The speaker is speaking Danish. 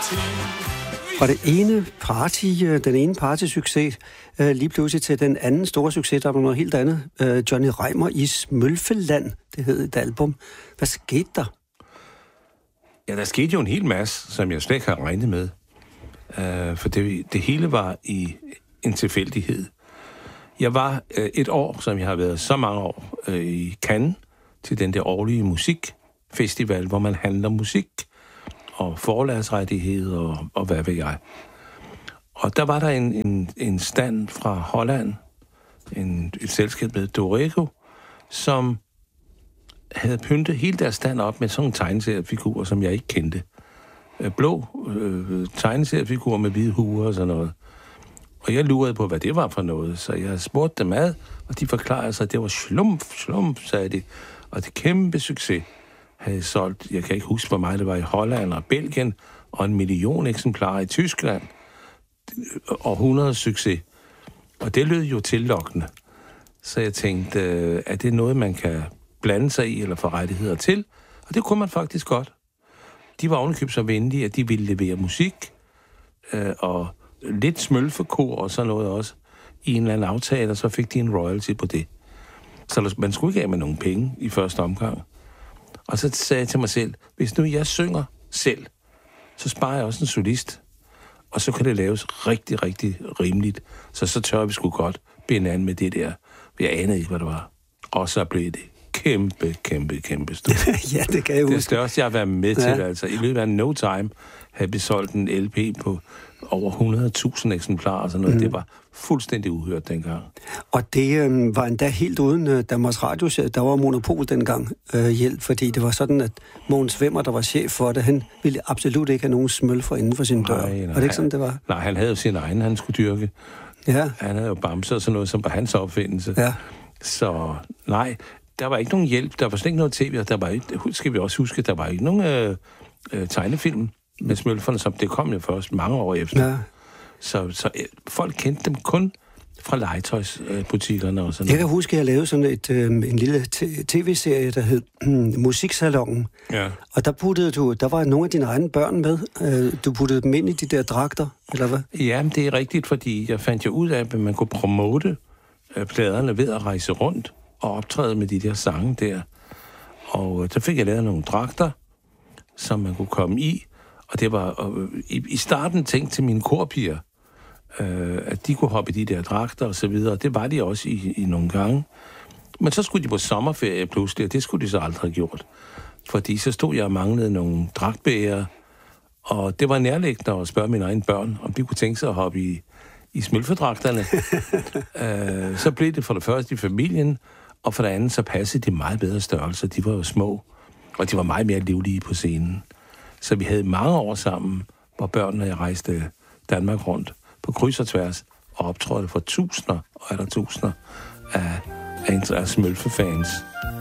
Fra den ene partysucces lige pludselig til den anden store succes, der var noget helt andet. Johnny Reimer i Smølfeland, det hed et album. Hvad skete der? Ja, der skete jo en hel masse, som jeg slet ikke har regnet med. For det hele var i en tilfældighed. Jeg var et år, som jeg har været så mange år, i Cannes, til den der årlige musikfestival, hvor man handler musik og forlagsrettigheder og hvad ved jeg. Og der var der en stand fra Holland, et selskab med Dorego, som havde pyntet hele deres stand op med sådan nogle tegneseriefigurer, som jeg ikke kendte. Blå tegneseriefigurer med hvide huer og sådan noget. Og jeg lurede på, hvad det var for noget, så jeg spurgte dem ad, og de forklarede sig, at det var slump, sagde de. Og det kæmpe succes havde solgt, jeg kan ikke huske, hvor meget det var i Holland og Belgien, og 1 million eksemplarer i Tyskland. Og 100 succes. Og det lød jo tillokkende. Så jeg tænkte, er det noget, man kan blande sig i eller få rettigheder til? Og det kunne man faktisk godt. De var ovenikøbet så venlige, at de ville levere musik og lidt smølfekor og sådan noget også i en eller anden aftale, og så fik de en royalty på det. Så man skulle ikke have med nogen penge i første omgang. Og så sagde jeg til mig selv, hvis nu jeg synger selv, så sparer jeg også en solist. Og så kan det laves rigtig, rigtig rimeligt. Så tør vi sgu godt binde an med det der. Jeg anede ikke, hvad det var. Og så blev det kæmpe stort. Ja, det kan jeg huske. Det største, jeg har været med til, altså. I løbet af no time havde vi solgt en LP på over 100.000 eksemplarer og sådan noget. Det var fuldstændig uhørt dengang. Og det var endda helt uden Danmarks Radio. Der var monopol dengang hjælp, fordi det var sådan, at Mogens Wemmer, der var chef for det, han ville absolut ikke have nogen smølfer inden for sin dør. Var det ikke sådan, det var? Nej, han havde jo sin egen, han skulle dyrke. Ja. Han havde jo bamser og sådan noget, som var hans opfindelse. Ja. Så nej, der var ikke nogen hjælp. Der var slet ikke noget tv, og der var ikke, skal vi også huske, der var ikke nogen tegnefilm med smølferne, som det kom jo først mange år efter. Ja. Så folk kendte dem kun fra legetøjsbutikkerne og sådan noget. Jeg kan huske, at jeg lavede sådan en lille tv-serie, der hed Musiksalongen. Ja. Og der var nogle af dine egne børn med. Du puttede dem ind i de der dragter, eller hvad? Ja, det er rigtigt, fordi jeg fandt jo ud af, at man kunne promote pladerne ved at rejse rundt og optræde med de der sange der. Og så fik jeg lavet nogle dragter, som man kunne komme i. Og det var i starten tænkt til mine korpiger, at de kunne hoppe i de der dragter og så videre. Det var de også i nogle gange. Men så skulle de på sommerferie pludselig, og det skulle de så aldrig have gjort. Fordi så stod jeg og manglede nogle dragtbæger, og det var nærliggende at spørge mine egne børn, om de kunne tænke sig at hoppe i smølfedragterne. Så blev det for det første i familien, og for det andet så passede de meget bedre størrelser. De var jo små, og de var meget mere livlige på scenen. Så vi havde mange år sammen, hvor børnene og jeg rejste Danmark rundt på kryds og tværs og optrådte for tusinder af smølfefans.